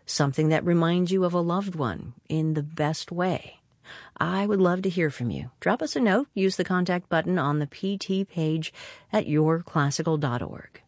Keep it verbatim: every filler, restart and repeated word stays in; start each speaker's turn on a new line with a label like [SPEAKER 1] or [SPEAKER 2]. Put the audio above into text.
[SPEAKER 1] something that reminds you of a loved one in the best way. I would love to hear from you. Drop us a note. Use the contact button on the P T page at your classical dot org.